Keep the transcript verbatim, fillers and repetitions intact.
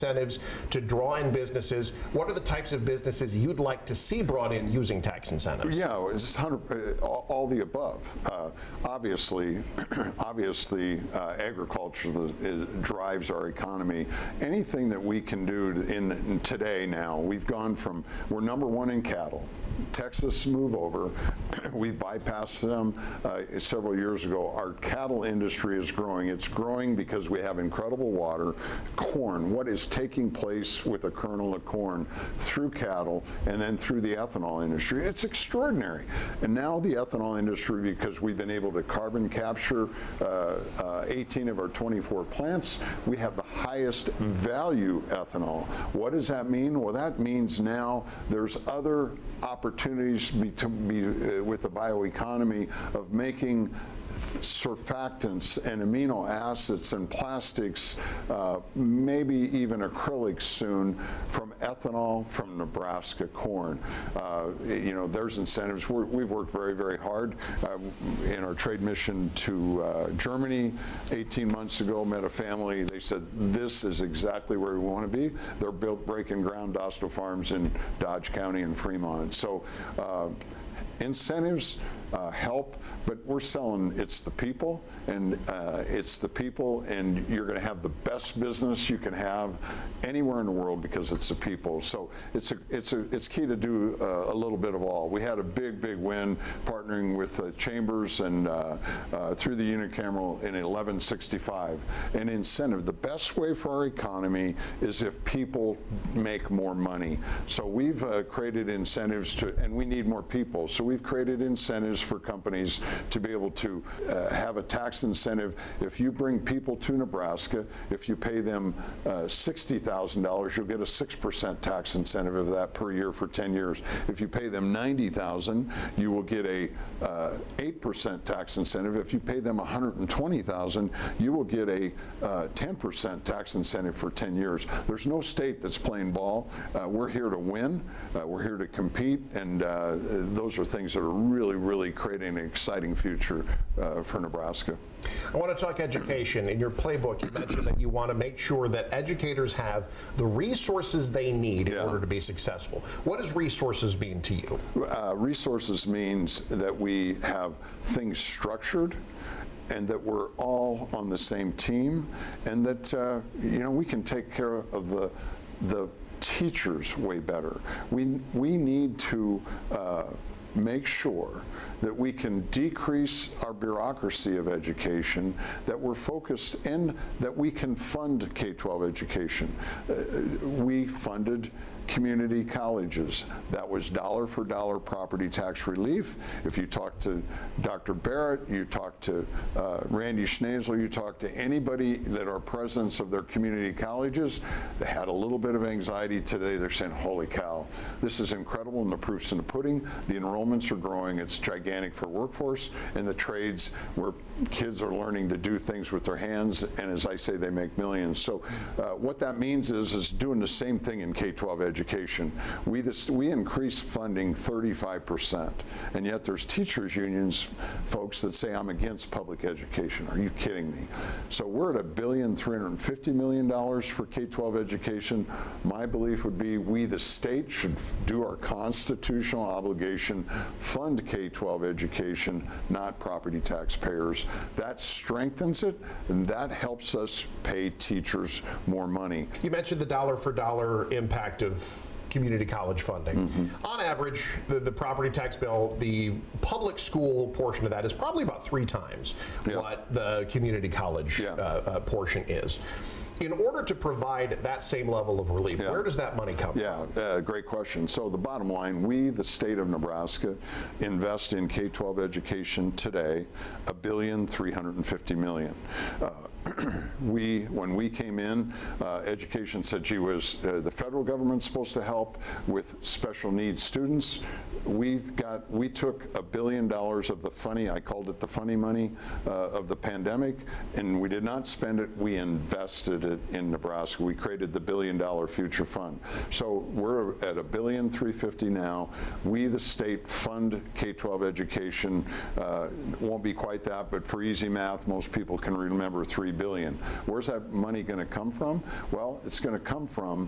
incentives to draw in businesses. What are the types of businesses you'd like to see brought in using tax incentives? Yeah, it's one hundred, uh, all, all the above. Uh, obviously, obviously, uh, agriculture is, drives our economy. Anything that we can do in, in today now, we've gone from, we're number one in cattle. Texas move over, we bypassed them uh, several years ago. Our cattle industry is growing. It's growing because we have incredible water. Corn, what is taking place with a kernel of corn through cattle and then through the ethanol industry, it's extraordinary. And now the ethanol industry, because we've been able to carbon capture uh, uh, eighteen of our twenty-four plants, we have the highest value ethanol. What does that mean? Well, that means now there's other opportunities be, to be, uh, with the bioeconomy of making surfactants and amino acids and plastics, uh, maybe even acrylics soon, from ethanol from Nebraska corn. Uh, you know, there's incentives. We're, we've worked very, very hard uh, in our trade mission to uh, Germany eighteen months ago, met a family. They said, this is exactly where we want to be. They're built breaking ground, Dostal Farms in Dodge County and Fremont. So uh, incentives uh, help, but we're selling, it's the people, and uh, it's the people, and you're going to have the best business you can have anywhere in the world because it's the people. So it's a, it's a, it's key to do uh, a little bit of all. We had a big, big win partnering with uh, Chambers and uh, uh, through the unicameral in eleven sixty-five. An incentive. The best way for our economy is if people make more money. So we've uh, created incentives to, and we need more people. So we've created incentives for companies to be able to uh, have a tax incentive. If you bring people to Nebraska, if you pay them uh, sixty thousand dollars, you'll get a six percent tax incentive of that per year for ten years. If you pay them ninety thousand dollars, you will get a uh, eight percent tax incentive. If you pay them one hundred twenty thousand dollars, you will get a uh, ten percent tax incentive for ten years. There's no state that's playing ball. Uh, we're here to win. Uh, we're here to compete, and uh, those are things that are really, really creating an exciting future uh, for Nebraska. I want to talk education. In your playbook, you mentioned that you want to make sure that educators have the resources they need in yeah. order to be successful. What does resources mean to you? Uh, resources means that we have things structured, and that we're all on the same team, and that uh, you know, we can take care of the the teachers way better. We we need to uh, make sure that we can decrease our bureaucracy of education, that we're focused in, that we can fund K twelve education. Uh, we funded community colleges. That was dollar for dollar property tax relief. If you talk to Doctor Barrett, you talk to uh, Randy Schnazel, you talk to anybody that are presidents of their community colleges, they had a little bit of anxiety today. They're saying, holy cow, this is incredible, and the proof's in the pudding. The enrollments are growing. It's gigantic for workforce and the trades where kids are learning to do things with their hands, and as I say, they make millions. So uh, what that means is, is doing the same thing in K twelve education. Education. We, this, we increased funding thirty-five percent, and yet there's teachers unions folks that say I'm against public education. Are you kidding me? So we're at a billion three hundred fifty million dollars for K twelve education. My belief would be we, the state, should do our constitutional obligation, fund K twelve education, not property taxpayers. That strengthens it, and that helps us pay teachers more money. You mentioned the dollar for dollar impact of community college funding. Mm-hmm. On average, the, the property tax bill, the public school portion of that is probably about three times yeah. what the community college yeah. uh, uh, portion is. In order to provide that same level of relief, yeah. where does that money come yeah, from? Yeah, uh, great question. So the bottom line, we, the state of Nebraska, invest in K twelve education today a billion three hundred fifty million. Uh, we, when we came in, uh, education said, gee whiz, uh, the federal government's supposed to help with special needs students. We got, we took a billion dollars of the funny, I called it the funny money uh, of the pandemic, and we did not spend it, we invested it in Nebraska. We created the billion dollar future fund. So we're at a billion three fifty now. We, the state, fund K twelve education. Uh, won't be quite that, but for easy math, most people can remember three billion. Where's that money going to come from? Well, it's going to come from